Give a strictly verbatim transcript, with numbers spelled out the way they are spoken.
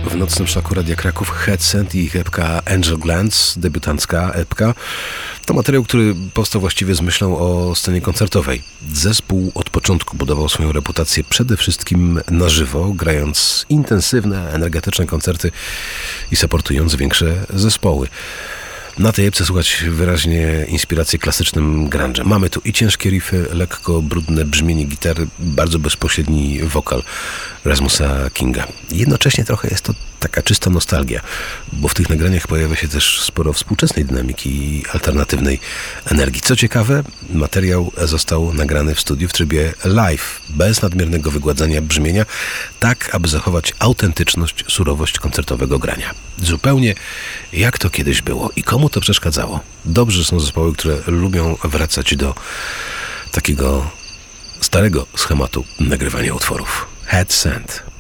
w nocnym szlaku Radia Kraków Head Sand i ich epka Angel Glance, debiutancka epka. To materiał, który powstał właściwie z myślą o scenie koncertowej. Zespół od początku budował swoją reputację przede wszystkim na żywo, grając intensywne, energetyczne koncerty i supportując większe zespoły. Na tej epce słuchać wyraźnie inspiracji klasycznym grunge'em. Mamy tu i ciężkie riffy, lekko brudne brzmienie gitary, bardzo bezpośredni wokal Rasmusa Kinga. Jednocześnie trochę jest to taka czysta nostalgia, bo w tych nagraniach pojawia się też sporo współczesnej dynamiki i alternatywnej energii. Co ciekawe, materiał został nagrany w studiu w trybie live, bez nadmiernego wygładzania brzmienia, tak aby zachować autentyczność, surowość koncertowego grania. Zupełnie jak to kiedyś było i komu to przeszkadzało. Dobrze są zespoły, które lubią wracać do takiego starego schematu nagrywania utworów. Head Sand.